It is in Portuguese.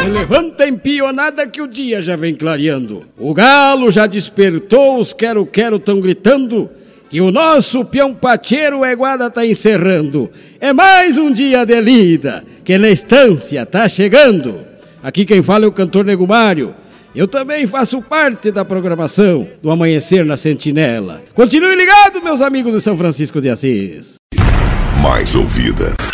Se levanta em pionada que o dia já vem clareando. O galo já despertou, os quero-quero tão gritando, que o nosso peão pacheiro Eguada tá encerrando. É mais um dia de lida, que na estância tá chegando. Aqui quem fala é o cantor Nego Mário. Eu também faço parte da programação do Amanhecer na Sentinela. Continue ligado, meus amigos de São Francisco de Assis. Mais ouvida.